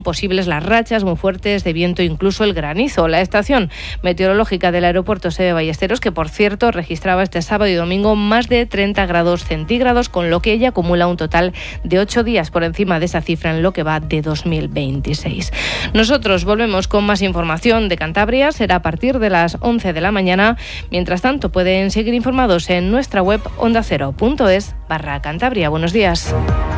posibles las rachas muy fuertes de viento, incluso el granizo. La estación meteorológica del aeropuerto Sede Ballesteros, que por cierto registraba este sábado y domingo más de 30 grados centígrados, con lo que ella acumula un total de 8 días por encima de esa cifra en lo que va de 2026. Nosotros volvemos con más información de Cantabria, será a partir de las 11 de la mañana. Mientras tanto, pueden seguir informados en nuestra web ondacero.es/Cantabria. Buenos días.